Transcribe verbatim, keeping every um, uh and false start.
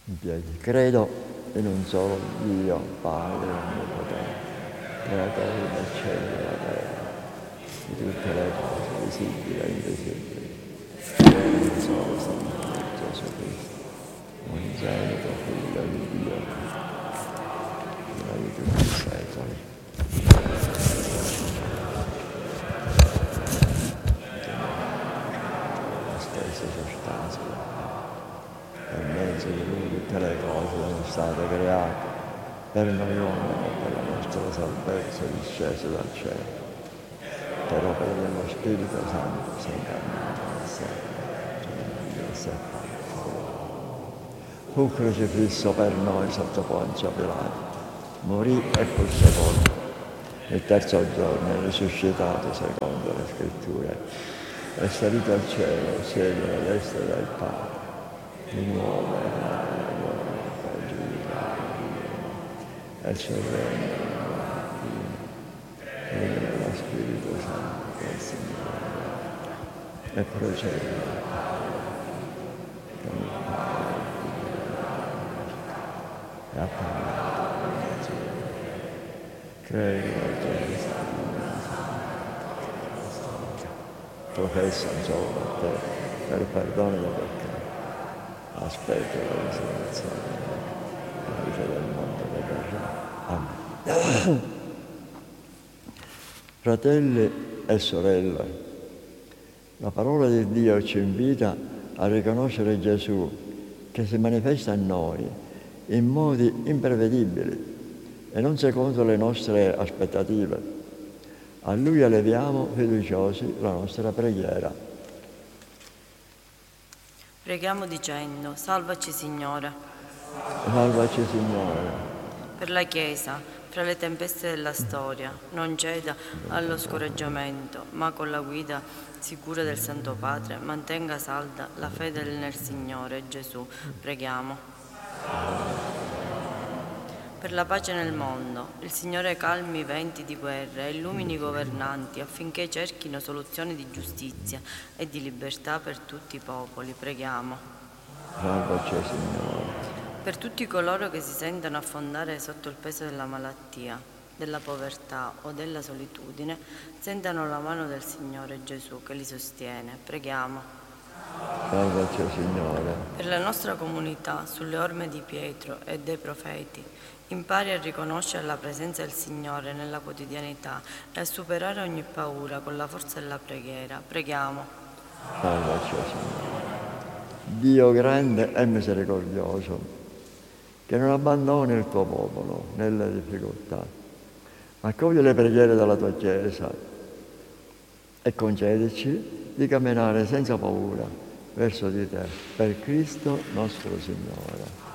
In piedi. Credo in un solo Dio, Padre onnipotente, creatore del cielo e della terra, di tutte le cose visibili e invisibili. Credo in un solo Signore Gesù Cristo, unigenito Figlio di Dio, fino di tutti i secoli. La stessa sostanza. Per mezzo di lui tutte le cose sono state create, per noi uomini, per la nostra salvezza discese dal cielo, per opera dello Spirito Santo, si è incarnato nel secolo, si è fatto. Fu crocifisso per noi sotto Ponzio Pilato, morì e fu sepolto. Il terzo giorno è risuscitato secondo le Scritture, è salito al cielo, siede alla destra del Padre. Di nuovo per giudicare e il suo regno e dello Spirito Santo del Signore e procede con il Padre e ha parlato credo che sia professa un solo per te per il perdono dei peccati. Aspetto la risurrezione, la vita del mondo che verrà. Amen. Fratelli e sorelle, la parola di Dio ci invita a riconoscere Gesù che si manifesta a noi in modi imprevedibili e non secondo le nostre aspettative. A Lui eleviamo fiduciosi la nostra preghiera. Preghiamo dicendo: salvaci Signore. Salvaci Signore. Per la Chiesa, fra le tempeste della storia, non ceda allo scoraggiamento, ma con la guida sicura del Santo Padre mantenga salda la fede nel Signore Gesù. Preghiamo. Per la pace nel mondo, il Signore calmi i venti di guerra e illumini i governanti affinché cerchino soluzioni di giustizia e di libertà per tutti i popoli. Preghiamo. Salvaci, Signore. Per tutti coloro che si sentono affondare sotto il peso della malattia, della povertà o della solitudine, sentano la mano del Signore Gesù che li sostiene. Preghiamo. Salvaci, Signore. Per la nostra comunità, sulle orme di Pietro e dei profeti, impari a riconoscere la presenza del Signore nella quotidianità e a superare ogni paura con la forza della preghiera. Preghiamo. Salvaci, Signore. Dio grande e misericordioso, che non abbandoni il tuo popolo nelle difficoltà. Accogli le preghiere della tua Chiesa e concedici di camminare senza paura verso di te, per Cristo nostro Signore.